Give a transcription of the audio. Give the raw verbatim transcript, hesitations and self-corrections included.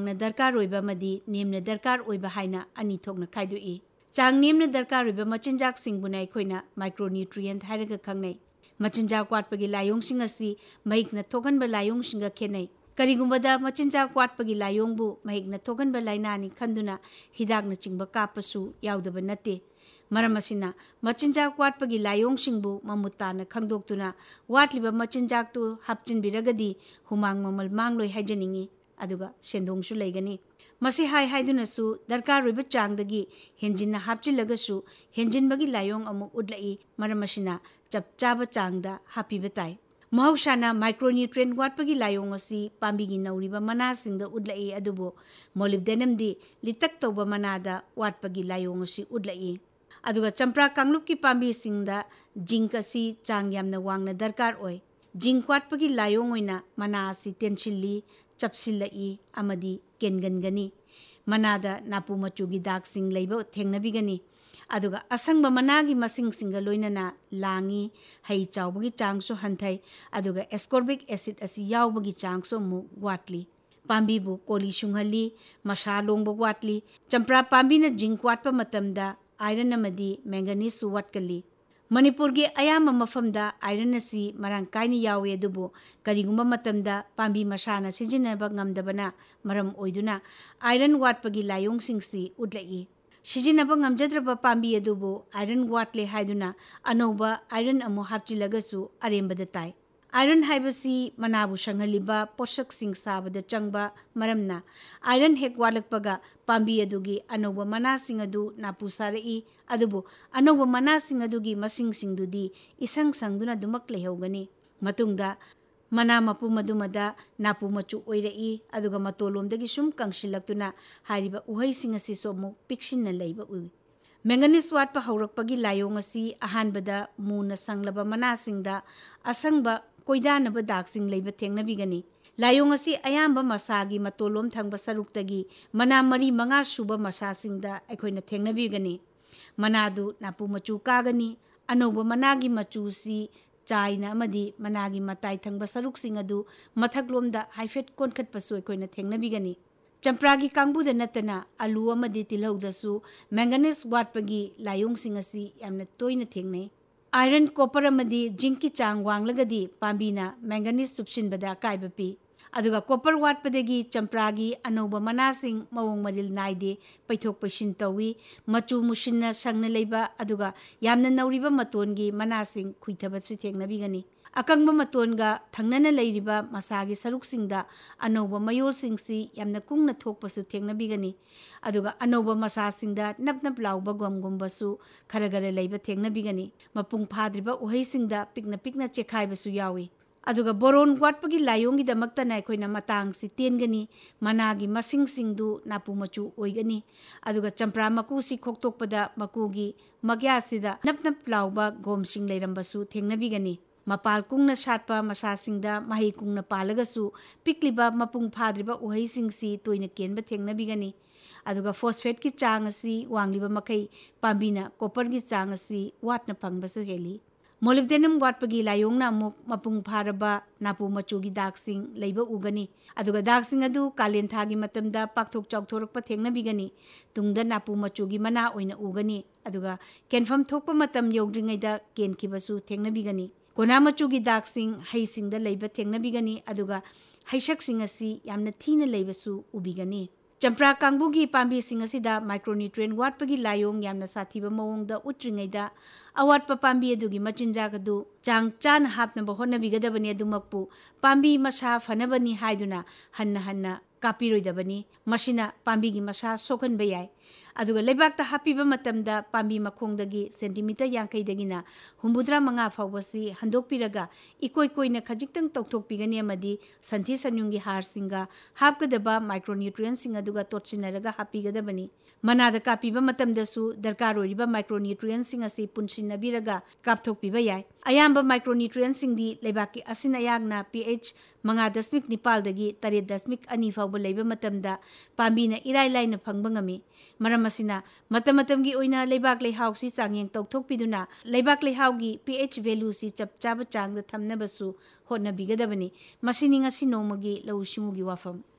दरकार ओइबा मदि नेमना दरकार ओइबा हाइना अनि थोकना खाइदोई चांग नेमना दरकार ओइबा मचिनजाक सिंगबुना अखोइना माइक्रोन्यूट्रिएंट हाइरगा खंगनै मचिनजाक वाटपगी लायोंग असि महिकना थोगनबा लायोंग सिंगा खेनै करिगुंबदा मचिनजाक वाटपगी लायोंगबु महिकना थोगनबा लाइनानि खंदुना हिदाकना चिंबा कापसु यावदबा नते मरम असिना मचिनजाक वाटपगी लायोंग सिंगबु ममुताना खंगदोक्तुना वाटलिबा मचिनजाक तु हापचिनबिरगदी हुमांग ममल मांगलोय हाइजनिंगी अदुगा सेंदोंगसु लैगनी मसी हाय हाइदुनसु दरकार ओइबा चांगदगी हेंजिनना हापचिलगसु हेंजिनबगी लायोंग अमु उडलाई मरम असिना चपचाबा चांगदा हापीबा ताई महौसाना माइक्रोन्यूट्रिएंट वाटपगी लायोंग असि पांबीगी नौरिबा मनासिंगदा उडलाई अदुबो मोलिब्डेनमदी लितक तौबा मनादा वाटपगी लायोंग असि उडलाई अदुगा चंप्रा कांगलुपकी पांबीसिंगदा जिंक असि चांग यामना वांगना दरकार ओइ जिंक वाटपगी लायोंग ओइना मना असि टेंसिल्ली चपसिल्लाई अमदी केनगनगनी मनादा नापु मचुगी दागसिंग लैबा थेंगनबिगनी अदुगा असंग मनागी मसिंग सिंगा लोइनना लांगी हई चावबगी चांगसो हंथै अदुगा एस्कोर्बिक एसिड असि यावबगी चांगसो मु वाटली पांबीबु कोली सुंगहली मसा लोंगबो वाटली चंप्रा पांबीना जिंक वाटपा मतमदा आयरन अमदी मैंगनीज सु वाटकली मणिपुर की अयाम मफमदा आयरन असि मरांग कायनि यावे अदुबो करिगुंबा मतमदा पांबी मसाना सिजिनबा ngamdabana मरम ओइदुना आयरन वाटपगी लायोंग सिंगसी उडलाई सिजिनबा ngamjadraba पांबी अदुबो आयरन वाटले हाइदुना अनौबा आयरन अमु हापचिलगसु अरेंबदा ताई आयरन हाइबसी मनाबु संगलिबा पोषक सिंग साबदा चंगबा मरमना आयरन हेक वालकपगा पांबी अदुगी अनौबा मना सिंग अदु नापु सारई अदुबो अनौबा मना सिंग अदुगी मसिंग सिंगदुदी इसंग संगदुना दुमक लेहौगनी मतुंगदा मना मपु मदुमदा नापु मचु ओइरई अदुगा मतोलोमदगी सुम कंगसिलक्तुना हारिबा उहै सिंग असि सोमु पिक्सिनना लैबा उइ मैंगनीज वाटपा हौरकपगी लायोंग असि अहानबदा मुना संगलबा मना सिंगदा असंगबा कोइदानबा दागसिंग लैबा थेंगनबिगनी लायोंग असि अयाम्बा मसागी मतोलोम थंगबा सरुक्तगी मना मरी मंगा सुबा मसासिंगदा अखोइना थेंगनबिगनी मनादु नापु मचु कागनी अनौबा मनागी मचुसी चाइना अमदी मनागी मताई थंगबा सरुक्सिंग अदु मथकलोमदा हाइफेट कोनखटपसु अखोइना थेंगनबिगनी चंप्रागी कांगबुदा नतना आलू अमदी तिलहौदसु मैंगनीज वाटपगी लायोंग सिंग असि यामना तोइना थेंगनै आयरन कॉपर अमदी जिंक की चांग वांगलगदी पांबीना मैंगनीज सुपसिनबदा कायबा पी अदुगा कॉपर वाटपदगी चंप्रागी अनौबा मनासिंग मवोंग मरिल नाइदे पैथोक पैसिन तौवी मचु मुसिन्ना संगना लैबा अदुगा यामना नौरिबा मतोनगी मनासिंग खुइथबसु थेंगनबिगनी अकंगबा मतोनगा थंगनना लैरिबा मसागी सरुकसिंगदा अनौबा मयोलसिंगसी यामना कुंगना थोकपसु थेंगनबिगनी अदुगा अनौबा मसासिंगदा नपनप लाउबा गमगुंबसु खरगरे लैबा थेंगनबिगनी मपुंग फाद्रिबा उहैसिंगदा पिकना पिकना चेखाइबसु यावी अदुगा बोरोन वाटपगी लायोंगी दमक्तना अखोइना मतांगसी तेनगनी मनागी मसिंग सिंगदु नापु मचु ओइगनी अदुगा चंप्रा मकुसी खोक्तोकपदा मकुगी मग्यासिदा नपनप लाउबा गोमसिंग लैरंबसु थेंगनबिगनी मपाल कुंगना साटपा मसासिंगदा मही कुंगना पालगसु पिकलिबा मपुंग फाद्रिबा उहैसिंगसी तोइना केनबा थेंगनबिगनी अदुगा फोस्फेट की चांग असि वांगलिबा मखै पांबीना कॉपर की चांग असि वाटना फंगबसु हेली मोलिब्डेनम वाटपगी लायोंगना अमुक मपुंग फारबा नापु मचुगी दागसिंग लैबा उगनी अदुगा दागसिंग अदु कालेन थागी मतमदा पाकथोक चौथोरकपा थेंगनबिगनी तुंगदा नापु मचुगी मना ओइना उगनी अदुगा केनफम थोकपा मतम यौद्रिङैदा केनखिबसु थेंगनबिगनी कोना मचुगी दागसिंग हैसिंगदा लैबा थेंगनबिगनी अदुगा हैसकसिंग असि यामना थीना लैबसु उबिगनी चंप्रा कांगबुगी पांबीसिंग असिदा माइक्रोन्यूट्रिएंट वाटपगी लायोंग यामना साथीबा मवोंगदा उट्रिङैदा अवाटपा पांबी अदुगी मचिनजाक अदु चांग चान हापनबा होनबिगदबनी अदुमकपु पांबी मसा फनबनी हाइदुना हन्ना हन्ना कापिरोइदबनी मसिना पांबीगी मसा सोखनबा याय अदुगा लेबाकता हापीबा मतमदा पांबी मखोंगदगी सेंटीमीटर यांखैदगिना हुम्बुद्रा मंगा फावबसी हंदोकपिरगा इकोय कोइना खजिक्तंग तौथोकपिगनी अमदी संथि सन्युंगी हारसिंगा हापगदबा माइक्रोन्यूट्रिएंट सिंग अदुगा तोटसिनरगा हापीगदबनी मनादा कापीबा मतमदसु दरकार ओइरिबा माइक्रोन्यूट्रिएंट सिंग असि पुनसिनबिरगा कापथोकपिबा याय अयाम्बा माइक्रोन्यूट्रिएंट सिंगदी लेबाकी असिन अयागना पीएच मंगा दशमिक निपालदगी तरेत दशमिक अनि फावबा लैबा मतमदा पांबीना इराय लाइना फंगबा ngami मरम असिना मतम मतमगी ओइना लेबाक लेहाउसी चांगयेंग तौथोकपिदुना लेबाक लेहाउगी पीएच वैल्यू सी चपचाबा चांगदा थमनबसु होनबिगदबनी मसिनी ngasi नोमगी लौसिमुगी वाफम।